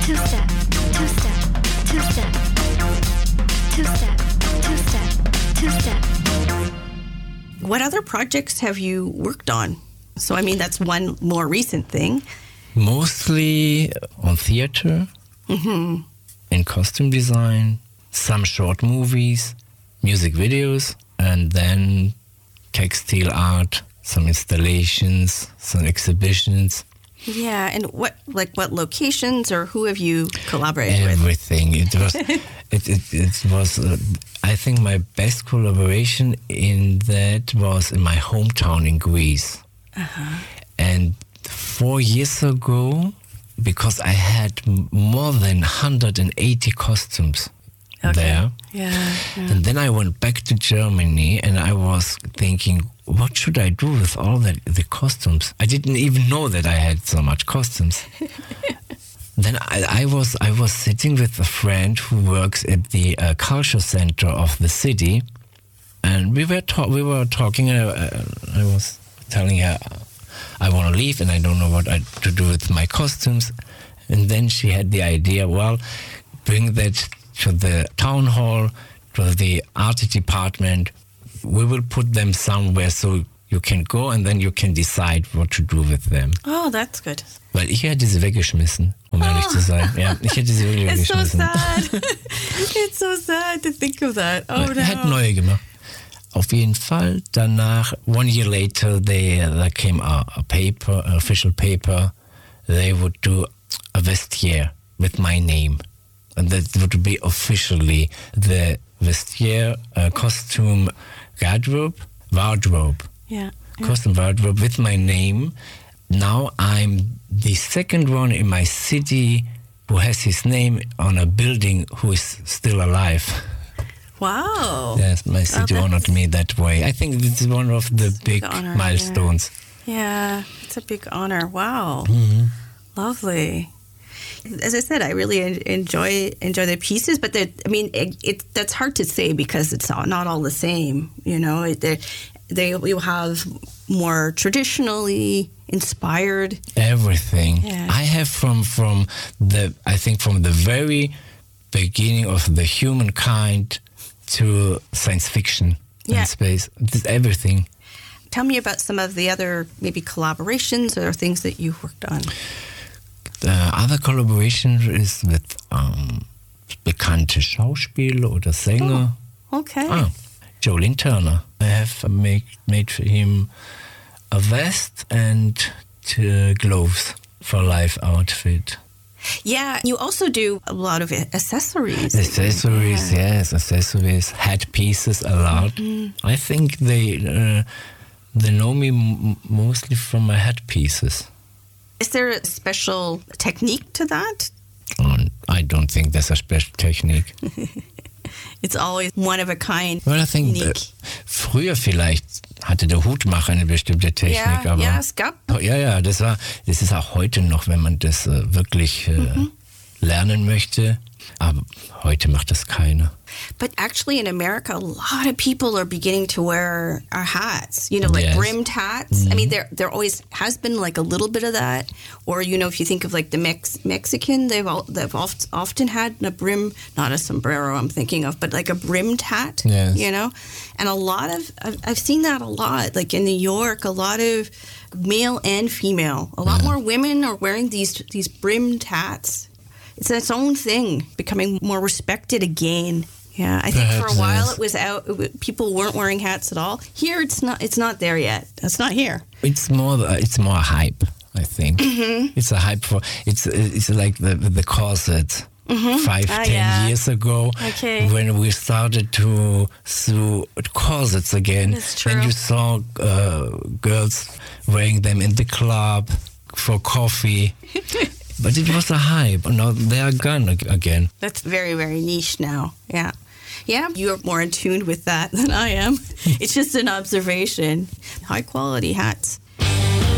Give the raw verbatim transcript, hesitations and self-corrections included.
two-step, two-step, two-step, two-step, two-step, two-step. What other projects have you worked on? So, I mean, that's one more recent thing. Mostly on theater, Mm-hmm. in costume design, some short movies, music videos, and then textile art, some installations, some exhibitions. Yeah, and what, like, what locations or who have you collaborated with? Everything. It was, it, it, it was. Uh, I think my best collaboration in that was in my hometown in Greece. Uh-huh. And four years ago, because I had m- more than one hundred eighty costumes Okay. there, Yeah, yeah. and then I went back to Germany, and I was thinking, what should I do with all the, the costumes? I didn't even know that I had so much costumes. Then I, I was I was sitting with a friend who works at the uh, culture center of the city, and we were ta- we were talking. And I, I was telling her I want to leave and I don't know what I, to do with my costumes. And then she had the idea, well, bring that to the town hall, to the art department. We will put them somewhere so you can go and then you can decide what to do with them. Oh, that's good. Weil ich hätte sie weggeschmissen, um ehrlich zu sein. Ja, ich hätte sie wirklich It's so weggeschmissen. sad. It's so sad to think of that. Oh, no. Er hat neue gemacht. Auf jeden Fall. Danach, one year later, they, there came a, a paper, an official paper. They would do a vestiaire with my name. And that would be officially the vestiaire, uh, costume, wardrobe, wardrobe, Yeah. costume wardrobe with my name. Now I'm the second one in my city who has his name on a building who is still alive. Wow. Yes, my city that's- honored me that way. I think this is one of the big honor, milestones. Yeah, it's a big honor. Wow. Mm-hmm. Lovely. As I said, I really en- enjoy enjoy their pieces, but they're- I mean, it, it that's hard to say because it's all, not all the same. You know, It- they they will have more traditionally inspired. Everything. Yeah. I have from from the I think from the very beginning of the humankind to science fiction Yeah. and space. This, everything. Tell me about some of the other maybe collaborations or things that you've worked on. The other collaboration is with um, bekannte Schauspieler oder Sänger. Okay. Ah, Jolene Turner. I have made, made for him a vest and two gloves for life outfit. Yeah, you also do a lot of accessories. Accessories, yes, accessories, headpieces a lot. I think they uh, they know me m- mostly from my headpieces. Is there a special technique to that? And I don't think there's a special technique. It's always one of a kind. Well, I think Unique. äh, früher vielleicht hatte der Hutmacher eine bestimmte Technik, Ja, aber ja, es gab. ja, ja, das war, das ist auch heute noch, wenn man das äh, wirklich äh, Mhm. lernen möchte. Aber heute macht das keiner. But actually, in America, a lot of people are beginning to wear our hats. You know, like Yes. brimmed hats. I mean, there there always has been like a little bit of that. Or you know, if you think of like the Mex- Mexican, they've all, they've oft, often had a brim, not a sombrero. I'm thinking of, but like a brimmed hat. Yes. You know, and a lot of I've, I've seen that a lot. Like in New York, a lot of male and female. A lot more women are wearing these these brimmed hats. It's its own thing, becoming more respected again. Yeah, I think for a Perhaps, while yes. it was out. it w- People weren't wearing hats at all. Here, it's not. It's not there yet. It's not here. It's more, uh, it's more a hype, I think. Mm-hmm. It's a hype for, it's it's like the the corset. Five, Ah, ten yeah. years ago, Okay. when we started to sew corsets again, That's true. then you saw uh, girls wearing them in the club for coffee. But it was a hype. Now they are gone ag- again. That's very, very niche now. Yeah, yeah. You're more in tune with that than I am. It's just an observation. High quality hats.